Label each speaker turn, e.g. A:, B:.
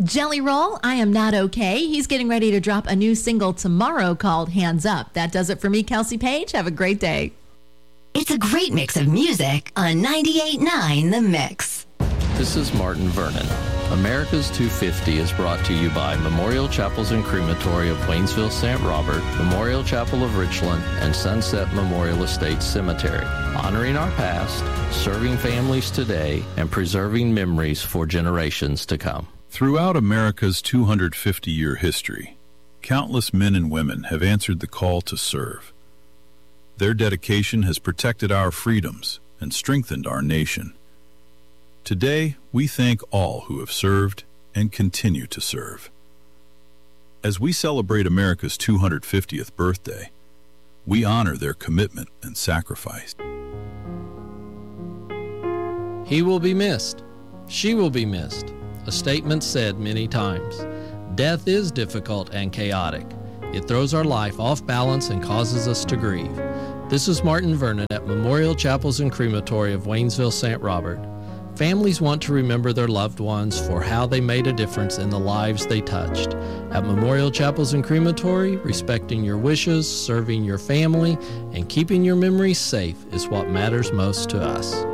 A: Jelly Roll, I Am Not Okay. He's getting ready to drop a new single tomorrow called Hands Up. That does it for me, Kelsey Page. Have a great day.
B: It's a great mix of music on 98.9 The Mix.
C: This is Martin Vernon. America's 250 is brought to you by Memorial Chapels and Crematory of Waynesville, St. Robert, Memorial Chapel of Richland, and Sunset Memorial Estates Cemetery. Honoring our past, serving families today, and preserving memories for generations to come.
D: Throughout America's 250-year history, countless men and women have answered the call to serve. Their dedication has protected our freedoms and strengthened our nation. Today, we thank all who have served and continue to serve. As we celebrate America's 250th birthday, we honor their commitment and sacrifice.
C: He will be missed. She will be missed. A statement said many times. Death is difficult and chaotic. It throws our life off balance and causes us to grieve. This is Martin Vernon at Memorial Chapels and Crematory of Waynesville, St. Robert. Families want to remember their loved ones for how they made a difference in the lives they touched. At Memorial Chapels and Crematory, respecting your wishes, serving your family, and keeping your memories safe is what matters most to us.